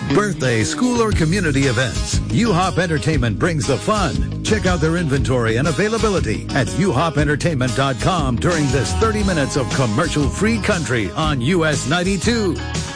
Birthday, school, or community events. U-Hop Entertainment brings the fun. Check out their inventory and availability at uhopentertainment.com during this 30 minutes of commercial-free country on US 92.